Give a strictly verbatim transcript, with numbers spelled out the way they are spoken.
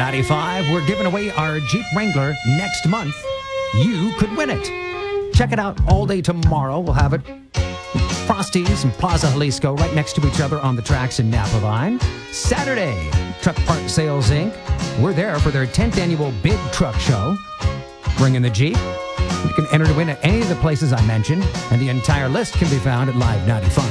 ninety-five, we're giving away our Jeep Wrangler next month. You could win it. Check it out all day tomorrow. We'll have it Frosty's and Plaza Jalisco right next to each other on the tracks in Napa Vine. Saturday, Truck Part Sales Incorporated. We're there for their tenth annual Big Truck Show. Bring in the Jeep. You can enter to win at any of the places I mentioned, and the entire list can be found at Live ninety-five.